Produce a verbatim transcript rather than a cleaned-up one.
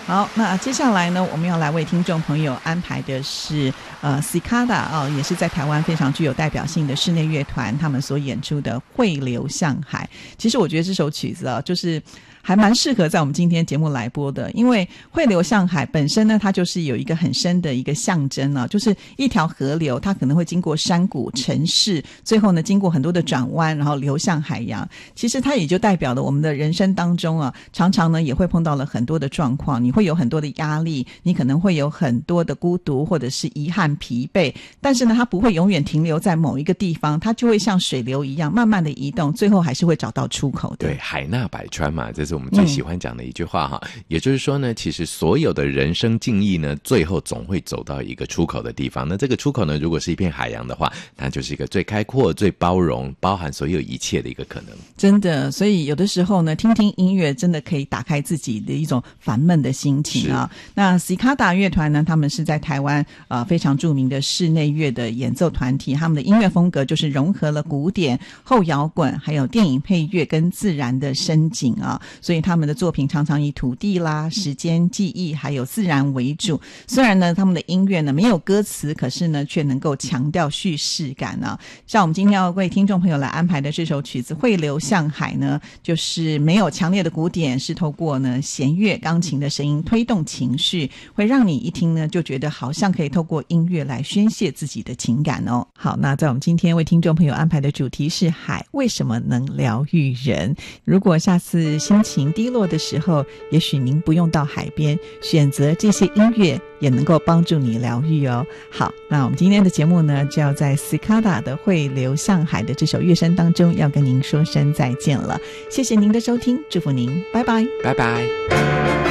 好，那接下来呢，我们要来为听众朋友安排的是呃 Cicada 啊、哦，也是在台湾非常具有代表性的室内乐团，他们所演出的《汇流向海》。其实我觉得这首曲子啊，就是还蛮适合在我们今天节目来播的，因为汇流向海本身呢，它就是有一个很深的一个象征啊，就是一条河流，它可能会经过山谷、城市，最后呢经过很多的转弯，然后流向海洋。其实它也就代表了我们的人生当中啊，常常呢也会碰到了很多的状况，你会有很多的压力，你可能会有很多的孤独或者是遗憾、疲惫，但是呢它不会永远停留在某一个地方，它就会像水流一样慢慢的移动，最后还是会找到出口的。 对，海纳百川嘛，这是我们最喜欢讲的一句话哈、嗯、也就是说呢，其实所有的人生境遇呢，最后总会走到一个出口的地方。那这个出口呢，如果是一片海洋的话，那就是一个最开阔、最包容、包含所有一切的一个可能。 真的，所以有的时候呢，听听音乐真的可以打开自己的一种烦闷的心情啊。那 Cicada 乐团呢，他们是在台湾呃非常著名的室内乐的演奏团体，他们的音乐风格就是融合了古典、后摇滚，还有电影配乐跟自然的声景啊，所以他们的作品常常以土地啦、时间、记忆还有自然为主。虽然呢，他们的音乐呢没有歌词，可是呢却能够强调叙事感啊。像我们今天要为听众朋友来安排的这首曲子《汇流向海》呢，就是没有强烈的鼓点，是透过呢弦乐、钢琴的声音推动情绪，会让你一听呢就觉得好像可以透过音乐来宣泄自己的情感哦。好，那在我们今天为听众朋友安排的主题是海为什么能疗愈人。如果下次心情低落的时候，也许您不用到海边，选择这些音乐也能够帮助你疗愈哦。好，那我们今天的节目呢，就要在 Cicada 的汇流向海的这首乐声当中要跟您说声再见了。谢谢您的收听，祝福您，拜拜， 拜拜。